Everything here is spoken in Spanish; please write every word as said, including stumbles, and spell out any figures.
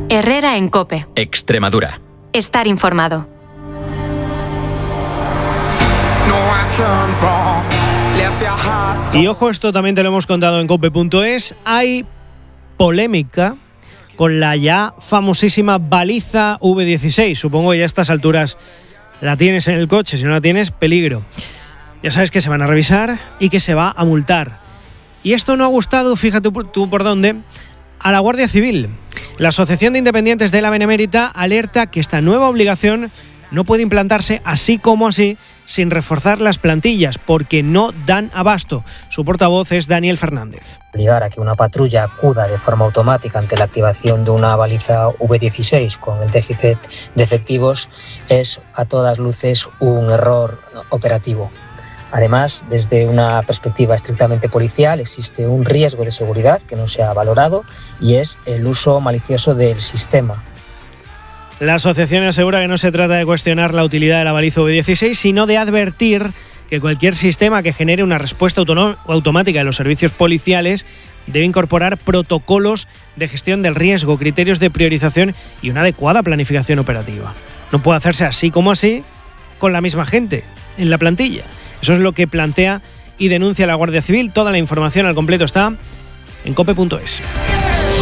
Herrera en COPE. Extremadura. Estar informado. Y ojo, esto también te lo hemos contado en cope punto es. Hay polémica con la ya famosísima baliza V dieciséis. Supongo que ya a estas alturas la tienes en el coche. Si no la tienes, peligro. Ya sabes que se van a revisar y que se va a multar. Y esto no ha gustado, fíjate tú por dónde, a la Guardia Civil. La Asociación de Independientes de la Benemérita alerta que esta nueva obligación no puede implantarse así como así, sin reforzar las plantillas, porque no dan abasto. Su portavoz es Daniel Fernández. Obligar a que una patrulla acuda de forma automática ante la activación de una baliza V dieciséis con el déficit de efectivos es a todas luces un error operativo. Además, desde una perspectiva estrictamente policial, existe un riesgo de seguridad que no se ha valorado y es el uso malicioso del sistema. La asociación asegura que no se trata de cuestionar la utilidad de la baliza V dieciséis, sino de advertir que cualquier sistema que genere una respuesta autonó- automática de los servicios policiales debe incorporar protocolos de gestión del riesgo, criterios de priorización y una adecuada planificación operativa. No puede hacerse así como así con la misma gente en la plantilla. Eso es lo que plantea y denuncia la Guardia Civil. Toda la información al completo está en cope punto es.